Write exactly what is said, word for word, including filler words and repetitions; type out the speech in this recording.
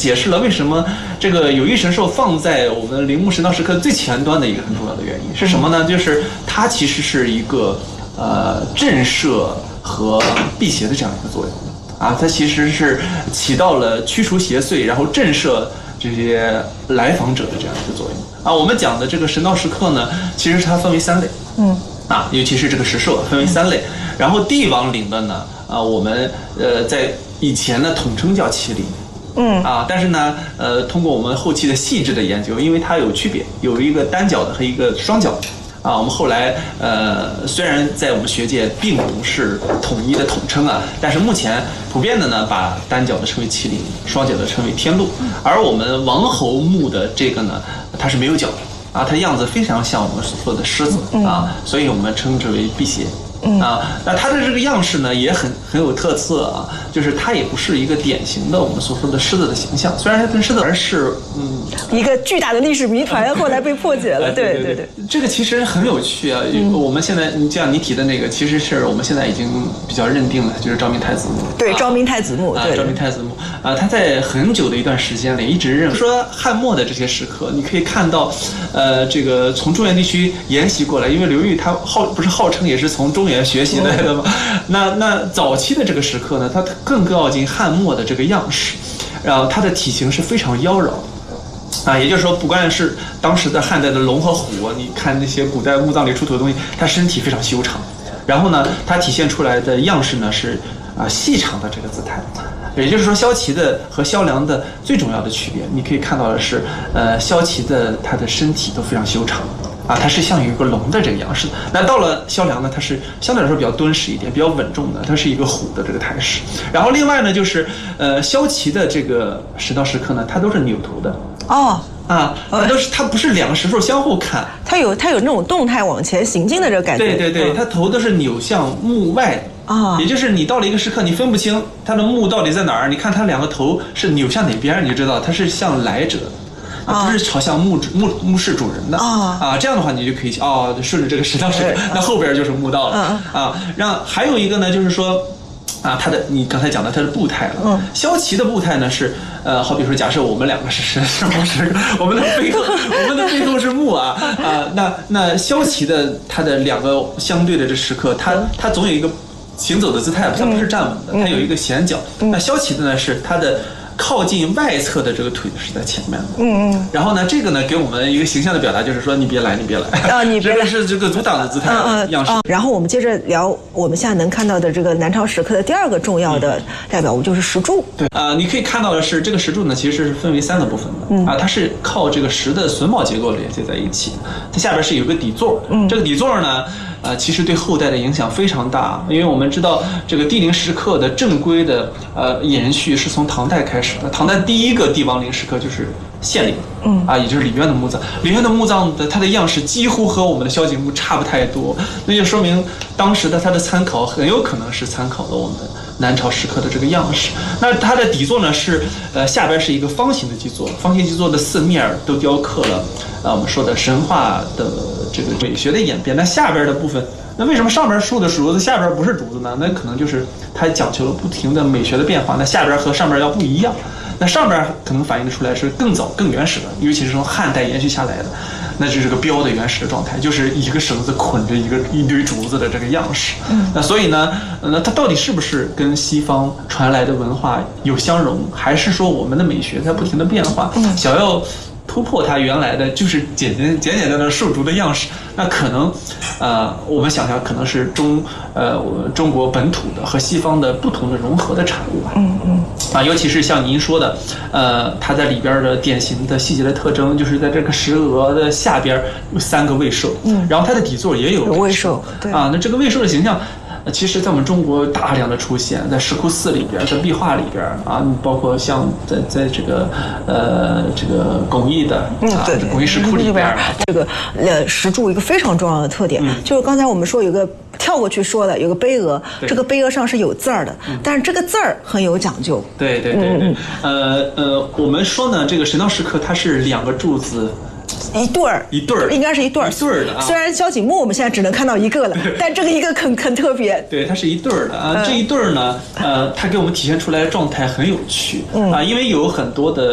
解释了为什么这个有益神兽放在我们铃木神道石刻最前端的一个很重要的原因是什么呢？就是它其实是一个呃震慑和辟邪的这样一个作用啊，它其实是起到了驱除邪祟，然后震慑这些来访者的这样一个作用啊。我们讲的这个神道石刻呢，其实它分为三类，嗯。啊，尤其是这个石兽分为三类，然后帝王陵的呢，啊，我们呃在以前呢统称叫麒麟，嗯啊，但是呢，呃，通过我们后期的细致的研究，因为它有区别，有一个单脚的和一个双脚的，啊，我们后来呃虽然在我们学界并不是统一的统称啊，但是目前普遍的呢把单脚的称为麒麟，双脚的称为天鹿，而我们王侯墓的这个呢，它是没有脚的。啊，它样子非常像我们所说的狮子啊，所以我们称之为辟邪。啊，那它的这个样式呢也很很有特色啊，就是它也不是一个典型的我们所说的狮子的形象，虽然它跟狮子而是嗯一个巨大的历史谜团，后来被破解了。对对对， 这个其实很有趣啊。嗯、我们现在你像你提的那个，其实是我们现在已经比较认定了，就是昭明太子墓。 对，昭明太子墓， 啊， 对， 昭明太子墓啊，他在很久的一段时间里一直认为说汉末的这些石刻，你可以看到，呃，这个从中原地区沿袭过来，因为刘裕他号不是号称也是从中原学习来的吗？那那早期的这个石刻呢，它更靠近汉末的这个样式，然后它的体型是非常妖娆。啊，也就是说，不管是当时的汉代的龙和虎，你看那些古代墓葬里出土的东西，它身体非常修长，然后呢，它体现出来的样式呢是啊细长的这个姿态。也就是说，萧齐的和萧梁的最重要的区别，你可以看到的是，呃，萧齐的它的身体都非常修长。啊，它是像有一个龙的这个样式。那到了萧梁呢，它是相对来说比较敦实一点，比较稳重的，它是一个虎的这个态势。然后另外呢，就是呃，萧齐的这个石道石刻呢，它都是扭头的。 哦。 啊，它都是它不是两个石兽相互看， 它有它有那种动态往前行进的这个感觉。 对对对，它头都是扭向墓外啊，也就是你到了一个石刻，你分不清它的墓到底在哪儿，你看它两个头是扭向哪边，你就知道它是向来者。啊，不是朝向墓墓墓室主人的啊啊，这样的话你就可以哦，顺着这个石道石，那后边就是墓道了啊。让还有一个呢，就是说啊，它的你刚才讲的它的步态了，嗯，萧齐的步态呢是呃，好比说假设我们两个是是是墓室，我们的背后我们的背后是墓啊啊，那那萧齐的它的两个相对的这石刻，它它总有一个行走的姿态，它不是站稳的，它有一个显脚。那萧齐的呢是它的。靠近外侧的这个腿是在前面的，嗯嗯，然后呢，这个呢给我们一个形象的表达，就是说你别来，你别来啊，你别来，这个是这个阻挡的姿态样式。 嗯嗯嗯。然后我们接着聊我们现在能看到的这个南朝石刻的第二个重要的代表物就是石柱。 对啊、呃，你可以看到的是这个石柱呢，其实是分为三个部分的，嗯啊，它是靠这个石的榫卯结构连接在一起，它下边是有个底座，嗯，这个底座呢。呃，其实对后代的影响非常大，因为我们知道这个帝陵石刻的正规的呃延续是从唐代开始的。唐代第一个帝王陵石刻就是献陵，嗯啊，也就是李渊的墓葬。李渊的墓葬的它的样式几乎和我们的萧景墓差不太多，那就说明当时的它的参考很有可能是参考了我们南朝石刻的这个样式。那它的底座呢是呃下边是一个方形的基座，方形基座的四面都雕刻了啊、呃、我们说的神话的这个美学的演变。那下边的部分，那为什么上边竖的是竹子，下边不是竹子呢？那可能就是它讲求了不停的美学的变化，那下边和上边要不一样。那上边可能反映的出来是更早更原始的，尤其是从汉代延续下来的，那就是个标的原始的状态，就是一个绳子捆着一个一堆竹子的这个样式。嗯，那所以呢，那它到底是不是跟西方传来的文化有相融，还是说我们的美学在不停的变化，嗯、想要突破它原来的就是简简简简单单竖竹的样式？那可能，呃，我们想象可能是中呃中国本土的和西方的不同的融合的产物吧。嗯嗯。啊，尤其是像您说的，呃，它在里边的典型的细节的特征，就是在这个石额的下边有三个卫兽，嗯，然后它的底座也有卫兽，对啊，那这个卫兽的形象。其实，在我们中国大量的出现在石窟寺里边，在壁画里边啊，包括像在在这个呃这个巩义的嗯对巩义石窟里边， 这个呃石柱一个非常重要的特点，嗯、就是刚才我们说有个跳过去说的有个碑额，这个碑额上是有字儿的，嗯、但是这个字儿很有讲究。 对对对对，嗯、呃呃，我们说呢，这个神道石刻它是两个柱子。 一对儿， 一对儿， 应该是一对儿， 一对儿的啊。 虽然萧景墓我们现在只能看到一个了，但这个一个很很特别。 对，它是一对儿的啊。嗯、这一对儿呢，呃，它给我们体现出来的状态很有趣、嗯、啊，因为有很多的。